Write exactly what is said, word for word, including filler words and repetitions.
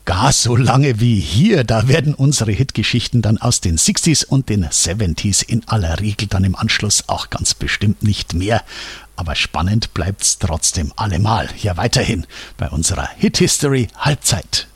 gar so lange wie hier. Da werden unsere Hitgeschichten dann aus den sechziger und den siebziger in aller Regel dann im Anschluss auch ganz bestimmt nicht mehr. Aber spannend bleibt's trotzdem allemal. Ja, weiterhin bei unserer Hit History Halbzeit.